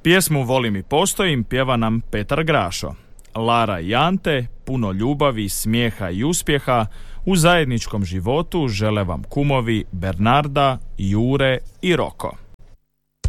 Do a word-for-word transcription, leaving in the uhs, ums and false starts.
Pjesmu Volim i postojim pjeva nam Petar Grašo. Lara i Ante, puno ljubavi, smijeha i uspjeha u zajedničkom životu žele vam kumovi Bernarda, Jure i Roko.